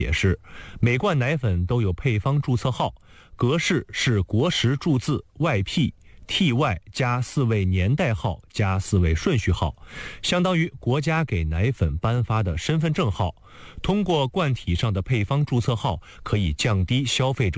解释，每罐奶粉都有配方注册号，格式是国时注字YP TY 加4位年代号加4位顺序号，相当于国家给奶粉颁发的身份证号。通过罐体上的配方注册号，可以降低消费者